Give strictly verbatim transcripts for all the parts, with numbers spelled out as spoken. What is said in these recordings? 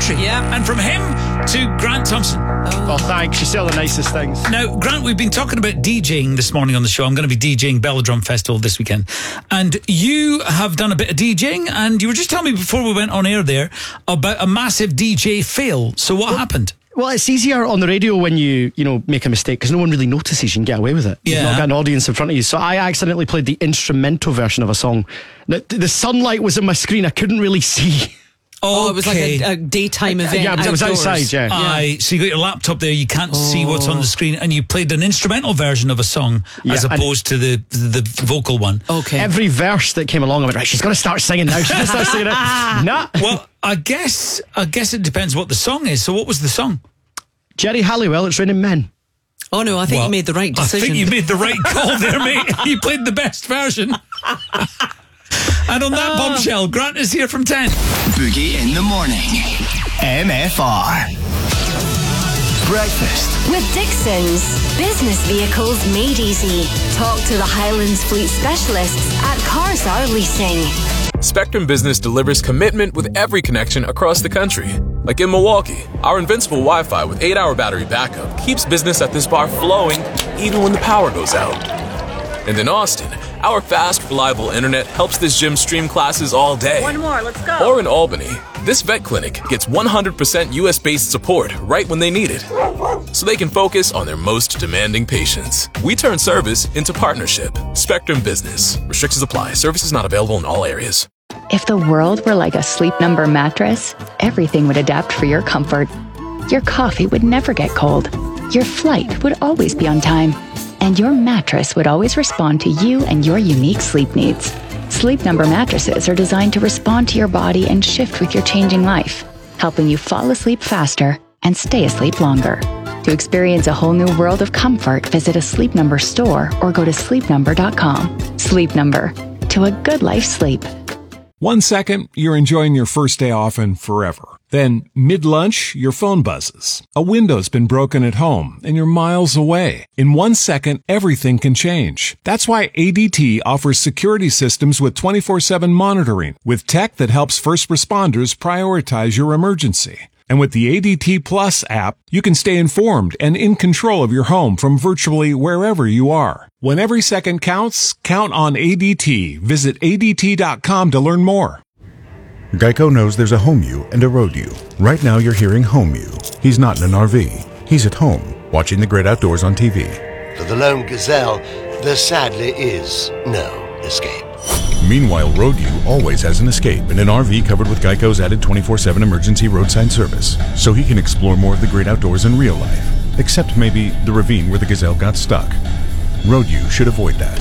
anniversary. Yeah. And from him to Grant Thompson. Oh, well, thanks. You say all the nicest things. Now, Grant, we've been talking about DJing this morning on the show. I'm going to be DJing Belladrum Festival this weekend. And you have done a bit of DJing, and you were just telling me before we went on air there about a massive D J fail. So what well, happened? Well, it's easier on the radio when you, you know, make a mistake because no one really notices. You can get away with it. Yeah. You've not got an audience in front of you. So I accidentally played the instrumental version of a song. The, the sunlight was on my screen. I couldn't really see. Oh, it was like a, a daytime event. Yeah, it was outdoors. outside, yeah. Aye, so you got your laptop there, you can't oh. see what's on the screen, and you played an instrumental version of a song yeah, as opposed to the the vocal one. Okay. Every verse that came along, I went, right, she's got to start singing now. She's going to start singing it. Nah. Well, I guess I guess it depends what the song is. So what was the song? Jerry Halliwell, It's Raining Men. Oh no, I think well, you made the right decision. I think you made the right call there, mate. You played the best version. And on that uh, bombshell, Grant is here from ten. Boogie in the morning. M F R. Breakfast. With Dixon's. Business vehicles made easy. Talk to the Highlands Fleet specialists at Carsar Leasing. Spectrum Business delivers commitment with every connection across the country. Like in Milwaukee, our invincible Wi-Fi with eight hour battery backup keeps business at this bar flowing even when the power goes out. And in Austin, our fast, reliable internet helps this gym stream classes all day. One more, let's go. Or in Albany, this vet clinic gets one hundred percent U S-based support right when they need it, so they can focus on their most demanding patients. We turn service into partnership. Spectrum Business. Restrictions apply. Services not available in all areas. If the world were like a Sleep Number mattress, everything would adapt for your comfort. Your coffee would never get cold. Your flight would always be on time. And your mattress would always respond to you and your unique sleep needs. Sleep Number mattresses are designed to respond to your body and shift with your changing life, helping you fall asleep faster and stay asleep longer. To experience a whole new world of comfort, visit a Sleep Number store or go to sleep number dot com. Sleep Number. To a good life sleep. One second, you're enjoying your first day off and forever. Then, mid-lunch, your phone buzzes. A window's been broken at home, and you're miles away. In one second, everything can change. That's why A D T offers security systems with twenty-four seven monitoring, with tech that helps first responders prioritize your emergency. And with the A D T Plus app, you can stay informed and in control of your home from virtually wherever you are. When every second counts, count on A D T. Visit A D T dot com to learn more. Geico knows there's a home you and a road you. Right now you're hearing home you. He's not in an R V. He's at home, watching the great outdoors on T V. For the lone gazelle, there sadly is no escape. Meanwhile, road you always has an escape in an R V covered with Geico's added twenty-four seven emergency roadside service, so he can explore more of the great outdoors in real life. Except maybe the ravine where the gazelle got stuck. Road you should avoid that.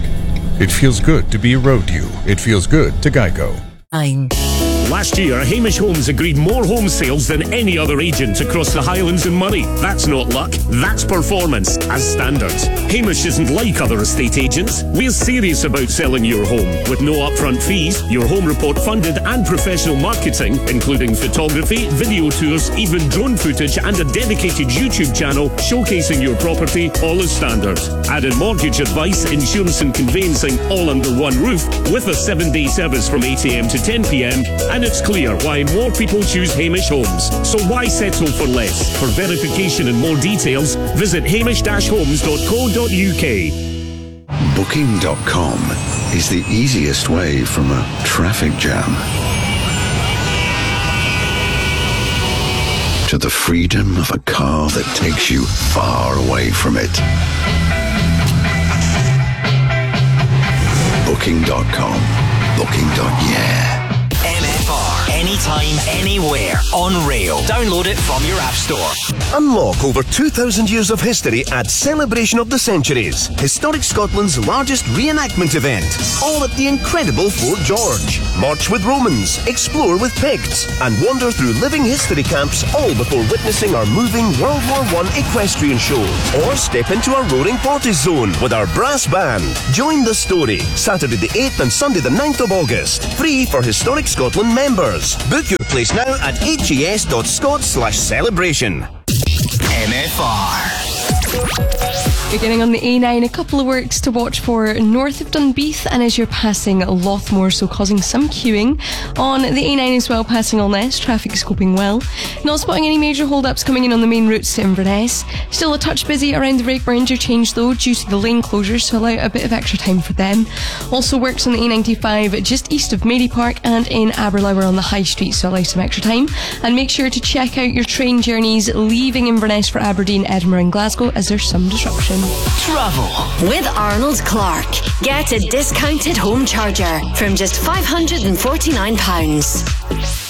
It feels good to be a road you. It feels good to Geico. I'm... Last year, Hamish Homes agreed more home sales than any other agent across the Highlands and Moray. That's not luck, that's performance, as standards. Hamish isn't like other estate agents. We're serious about selling your home, with no upfront fees, your home report funded and professional marketing, including photography, video tours, even drone footage and a dedicated YouTube channel showcasing your property, all as standard. Added mortgage advice, insurance and conveyancing, all under one roof, with a seven-day service from eight a m to ten p m, and it's clear why more people choose Hamish Homes. So why settle for less? For verification and more details, visit hamish dash homes dot co dot u k. Booking dot com is the easiest way from a traffic jam to the freedom of a car that takes you far away from it. Booking dot com. Booking. Yeah. M F R. Anytime, anywhere. On rail. Download it from your app store. Unlock over two thousand years of history at Celebration of the Centuries, Historic Scotland's largest reenactment event. All at the incredible Fort George. March with Romans, explore with Picts, and wander through living history camps, all before witnessing our moving World War One equestrian show. Or step into our roaring parties zone with our brass band. Join the story, Saturday the eighth and Sunday the ninth of August. Free for Historic Scotland members. Book your place now at h e s dot scot slash celebration. M F R. Beginning on the A nine, a couple of works to watch for north of Dunbeath and as you're passing Lothmore, so causing some queuing. On the A nine as well, passing Alness, traffic scoping well. Not spotting any major hold-ups coming in on the main routes to Inverness. Still a touch busy around the Rakeburn interchange though, due to the lane closures, so allow a bit of extra time for them. Also works on the A ninety-five just east of Mary Park and in Aberlour on the High Street, so allow some extra time. And make sure to check out your train journeys leaving Inverness for Aberdeen, Edinburgh and Glasgow, as there's some disruption. Travel with Arnold Clark. Get a discounted home charger from just five hundred forty-nine pounds.